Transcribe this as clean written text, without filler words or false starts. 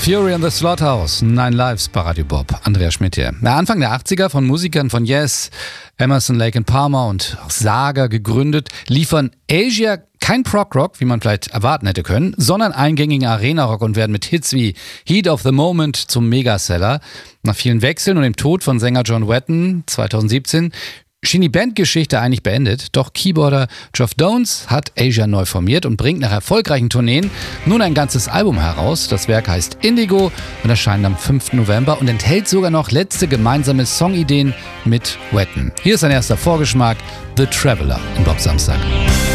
Fury and the Slaughterhouse, 9 Lives bei Radio Bob. Andreas Schmidt hier. Anfang der 80er von Musikern von Yes, Emerson, Lake and Palmer und Saga gegründet, liefern Asia kein Prog-Rock, wie man vielleicht erwarten hätte können, sondern eingängigen Arena-Rock und werden mit Hits wie Heat of the Moment zum Megaseller. Nach vielen Wechseln und dem Tod von Sänger John Wetton 2017 schien die Bandgeschichte eigentlich beendet, doch Keyboarder Geoff Downes hat Asia neu formiert und bringt nach erfolgreichen Tourneen nun ein ganzes Album heraus. Das Werk heißt Indigo und erscheint am 5. November und enthält sogar noch letzte gemeinsame Songideen mit Wetton. Hier ist ein erster Vorgeschmack, The Traveller in Bob Samstag.